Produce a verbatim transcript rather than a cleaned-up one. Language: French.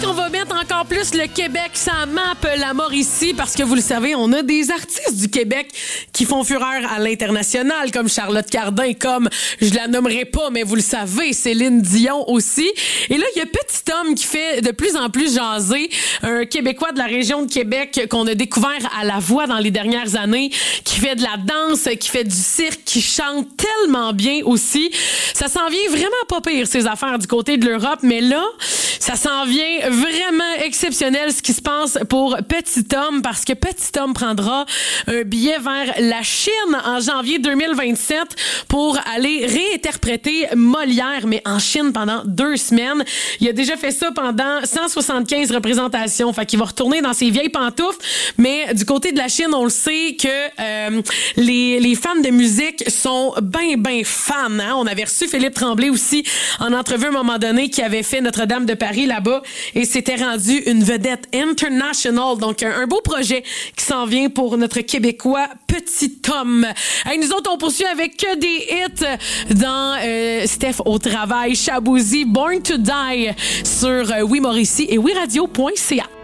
qu'on va mettre encore plus le Québec sa map, la Mauricie, parce que vous le savez, on a des artistes du Québec qui font fureur à l'international, comme Charlotte Cardin, comme, je la nommerai pas, mais vous le savez, Céline Dion aussi. Et là, il y a Petit Homme qui fait de plus en plus jaser, un Québécois de la région de Québec qu'on a découvert à La Voix dans les dernières années, qui fait de la danse, qui fait du cirque, qui chante tellement bien aussi. Ça s'en vient vraiment pas pire, ces affaires du côté de l'Europe, mais là, ça s'en vient vraiment exceptionnel ce qui se passe pour Petit Homme, parce que Petit Homme prendra un billet vers la Chine en janvier deux mille vingt-sept pour aller réinterpréter Molière, mais en Chine pendant deux semaines. Il a déjà fait ça pendant cent soixante-quinze représentations, fait qu'il va retourner dans ses vieilles pantoufles, mais du côté de la Chine, on le sait que euh, les, les fans de musique sont ben, ben fans. Hein? On avait reçu Philippe Tremblay aussi en entrevue à un moment donné qui avait fait Notre-Dame de Paris là-bas et s'était rendu une vedette international. Donc, un, un beau projet qui s'en vient pour notre Québécois Petit Homme. Hey, nous autres, on poursuit avec que des hits dans euh, Steph au travail, Chabouzy, Born to Die sur euh, Oui Mauricie et oui radio point c a.